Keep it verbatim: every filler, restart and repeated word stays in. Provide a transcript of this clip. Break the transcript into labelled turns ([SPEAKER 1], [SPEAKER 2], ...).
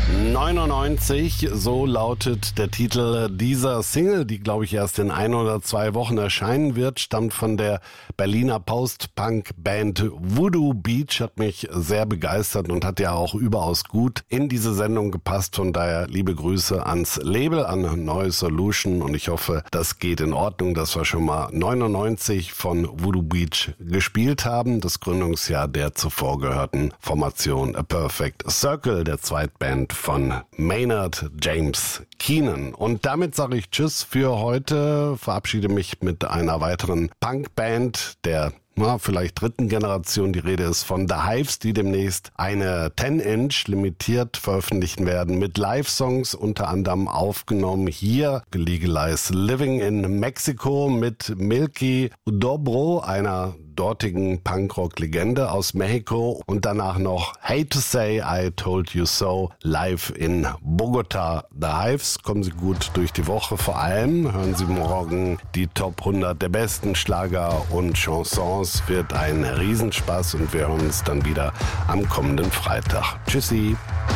[SPEAKER 1] neunundneunzig, so lautet der Titel dieser Single, die glaube ich erst in ein oder zwei Wochen erscheinen wird, stammt von der Berliner Post-Punk-Band Voodoo Beach, hat mich sehr begeistert und hat ja auch überaus gut in diese Sendung gepasst, von daher liebe Grüße ans Label, an Neue Solution und ich hoffe, das geht in Ordnung, dass wir schon mal neunundneunzig von Voodoo Beach gespielt haben, das Gründungsjahr der zuvor gehörten Formation A Perfect Circle, der Zweitband von Maynard James Keenan. Und damit sage ich Tschüss für heute, verabschiede mich mit einer weiteren Punkband der na, vielleicht dritten Generation. Die Rede ist von The Hives, die demnächst eine zehn Inch limitiert veröffentlichen werden mit Live-Songs, unter anderem aufgenommen hier Legalize Living in Mexico mit Milky Dobro, einer dortigen Punkrock-Legende aus Mexiko und danach noch Hate to Say I Told You So live in Bogota. The Hives, kommen Sie gut durch die Woche, vor allem hören Sie morgen die Top hundert der besten Schlager und Chansons, wird ein Riesenspaß und wir hören uns dann wieder am kommenden Freitag. Tschüssi!